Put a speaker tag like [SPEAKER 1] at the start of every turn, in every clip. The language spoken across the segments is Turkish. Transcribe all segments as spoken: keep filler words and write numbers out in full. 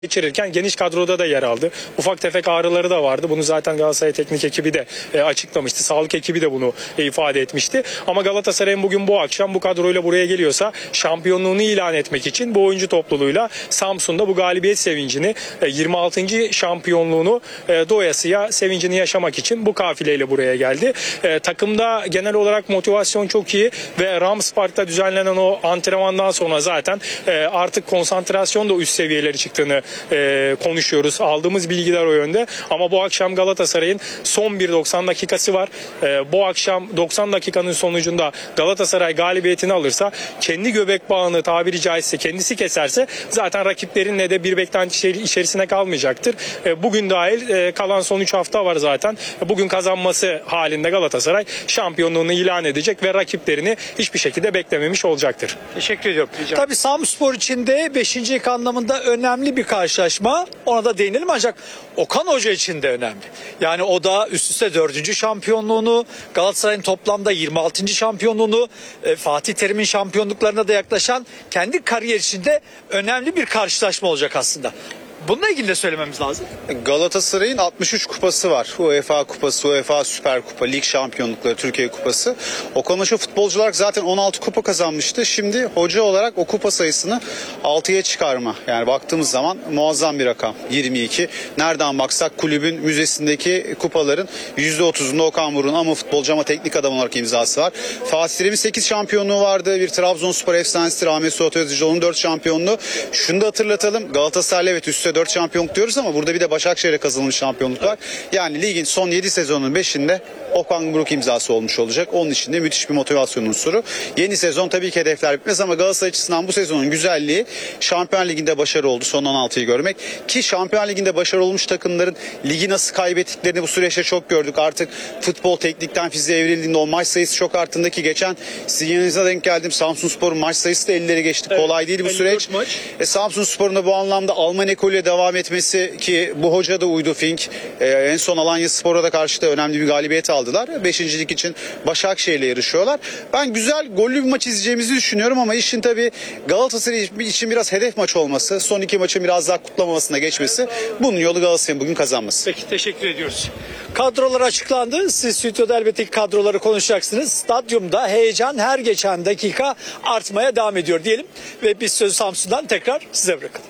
[SPEAKER 1] geçirirken geniş kadroda da yer aldı. Ufak tefek ağrıları da vardı. Bunu zaten Galatasaray teknik ekibi de e, açıklamıştı. Sağlık ekibi de bunu e, ifade etmişti. Ama Galatasaray'ın bugün bu akşam bu kadroyla buraya geliyorsa şampiyonluğunu ilan etmek için bu oyuncu topluluğuyla Samsun'da bu galibiyet sevincini, e, yirmi altıncı şampiyonluğunu e, doyasıya sevincini yaşamak için bu kafileyle buraya geldi. E, takımda genel olarak motivasyon çok iyi ve Rams Park'ta düzenlenen o antrenmandan sonra zaten e, artık konsantrasyon da üst seviyeleri çıktığını e, konuşuyoruz. Aldığımız bilgiler o yönde. Ama bu akşam Galatasaray'ın son bir doksan dakikası var. E, bu akşam doksan dakikanın sonucunda Galatasaray galibiyetini alırsa, kendi göbek bağını tabiri caizse kendisi keserse zaten rakiplerinle de bir beklenti içerisine kalmayacaktır. E, bugün dahil e, kalan son üç hafta var zaten. Bugün kazanması halinde Galatasaray şampiyonluğunu ilan edecek ve rakiplerini hiçbir şekilde beklememiş olacaktır.
[SPEAKER 2] Teşekkür ediyorum. Tabii Samsunspor için de beşinci anlamında önemli bir karşılaşma. Ona da değinelim, ancak Okan Hoca için de önemli. Yani o da üst üste dördüncü şampiyonluğunu, Galatasaray'ın toplamda yirmi altıncı şampiyonluğunu, e, Fatih Terim'in şampiyonluklarına da yaklaşan kendi kariyer içinde önemli bir karşılaşma olacak aslında. Bununla ilgili de söylememiz lazım.
[SPEAKER 3] Galatasaray'ın altmış üç kupası var. UEFA kupası, UEFA Süper Kupa, Lig şampiyonlukları, Türkiye kupası. Okan Hoca futbolcu olarak zaten on altı kupa kazanmıştı. Şimdi hoca olarak o kupa sayısını altıya çıkarma. Yani baktığımız zaman muazzam bir rakam. yirmi iki. Nereden baksak kulübün müzesindeki kupaların yüzde otuzunda Okan Buruk'un ama futbolcu ama teknik adam olarak imzası var. Fatih Terim'in sekiz şampiyonluğu vardı. Bir Trabzonspor efsanesi Ahmet Suat Özil'in dört şampiyonluğu. Şunu da hatırlatalım. Galatasaray evet üstte dört şampiyonluk diyoruz ama burada bir de Başakşehir'e kazanılmış şampiyonluk var. Yani ligin son yedi sezonunun beşinde Okan Buruk imzası olmuş olacak. Onun için de müthiş bir motivasyon unsuru. Yeni sezon tabii ki hedefler bitmez ama Galatasaray açısından bu sezonun güzelliği Şampiyon Ligi'nde başarı oldu. Son on altıyı görmek. Ki Şampiyon Ligi'nde başarı olmuş takımların ligi nasıl kaybettiklerini bu süreçte çok gördük. Artık futbol teknikten fiziğe evrildiğinde o maç sayısı çok arttığında, ki geçen sizin yanınıza denk geldim. Samsunspor'un maç sayısı da elleri geçti. Evet, kolay değil bu süreç. E, Samsunspor'un da bu anlamda Alman ekolüyle devam etmesi, ki bu hoca da uydu Fink. E, en son Alanyaspor'a da karşı da önemli bir galibiyet aldılar. Beşincilik için Başakşehir'le yarışıyorlar. Ben güzel, gollü bir maç izleyeceğimizi düşünüyorum ama işin tabii Galatasaray için biraz hedef maç olması, son iki maçın biraz daha kutlamamasına geçmesi, bunun yolu Galatasaray'ın bugün kazanması.
[SPEAKER 2] Peki, teşekkür ediyoruz. Kadrolar açıklandı. Siz stüdyoda elbette kadroları konuşacaksınız. Stadyumda heyecan her geçen dakika artmaya devam ediyor diyelim ve biz sözü Samsun'dan tekrar size bırakalım.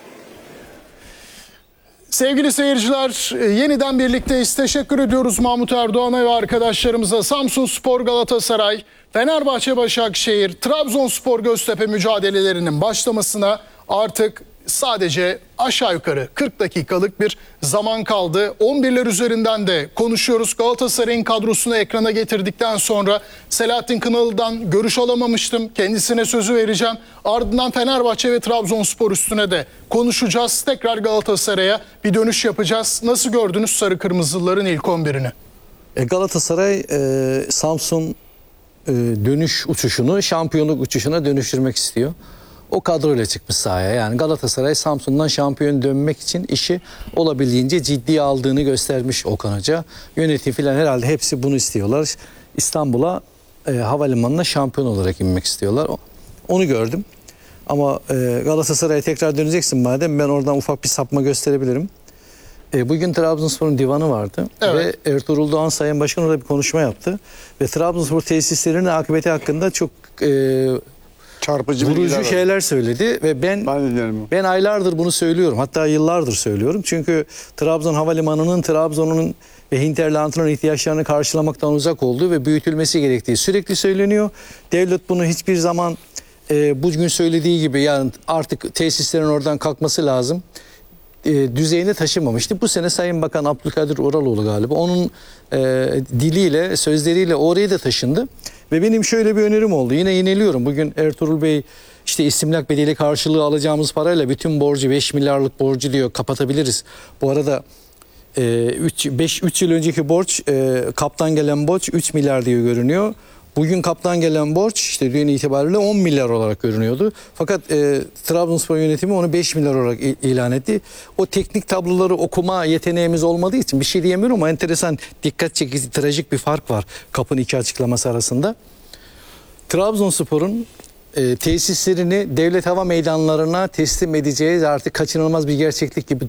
[SPEAKER 4] Sevgili seyirciler, yeniden birlikteyiz. Teşekkür ediyoruz Mahmut Erdoğan'a ve arkadaşlarımıza. Samsunspor Galatasaray, Fenerbahçe Başakşehir, Trabzonspor Göztepe mücadelelerinin başlamasına artık sadece aşağı yukarı kırk dakikalık bir zaman kaldı. on birler üzerinden de konuşuyoruz. Galatasaray'ın kadrosunu ekrana getirdikten sonra Selahattin Kınalı'dan görüş alamamıştım. Kendisine sözü vereceğim. Ardından Fenerbahçe ve Trabzonspor üstüne de konuşacağız. Tekrar Galatasaray'a bir dönüş yapacağız. Nasıl gördünüz Sarı Kırmızılıların ilk on birini?
[SPEAKER 5] E Galatasaray e, Samsun e, dönüş uçuşunu şampiyonluk uçuşuna dönüştürmek istiyor. O kadroyla çıkmış sahaya. Yani Galatasaray Samsun'dan şampiyon dönmek için işi olabildiğince ciddiye aldığını göstermiş Okan Hoca. Yönetim falan herhalde hepsi bunu istiyorlar. İstanbul'a e, havalimanına şampiyon olarak inmek istiyorlar. Onu gördüm. Ama e, Galatasaray'a tekrar döneceksin madem, ben oradan ufak bir sapma gösterebilirim. E, bugün Trabzonspor'un divanı vardı. Evet. Ve Ertuğrul Doğan Sayın Başkan orada bir konuşma yaptı. Ve Trabzonspor tesislerinin akıbeti hakkında çok E, çarpıcı vurucu şeyler söyledi ve ben ben, ben aylardır bunu söylüyorum, hatta yıllardır söylüyorum, çünkü Trabzon Havalimanı'nın Trabzon'un ve Hinterland'ın ihtiyaçlarını karşılamaktan uzak olduğu ve büyütülmesi gerektiği sürekli söyleniyor. Devlet bunu hiçbir zaman e, bugün söylediği gibi, yani artık tesislerin oradan kalkması lazım E, düzeyine taşımamıştı. Bu sene Sayın Bakan Abdülkadir Uraloğlu galiba onun e, diliyle, sözleriyle oraya da taşındı. Ve benim şöyle bir önerim oldu. Yine yeniliyorum. Bugün Ertuğrul Bey işte istimlak bedeli karşılığı alacağımız parayla bütün borcu, beş milyarlık borcu diyor, kapatabiliriz. Bu arada üç yıl önceki borç, e, kaptan gelen borç üç milyar diye görünüyor. Bugün kaptan gelen borç işte dün itibariyle on milyar olarak görünüyordu. Fakat e, Trabzonspor yönetimi onu beş milyar olarak ilan etti. O teknik tabloları okuma yeteneğimiz olmadığı için bir şey diyemiyorum ama enteresan, dikkat çekici, trajik bir fark var kapın iki açıklaması arasında. Trabzonspor'un e, tesislerini devlet hava meydanlarına teslim edeceğiz artık kaçınılmaz bir gerçeklik gibi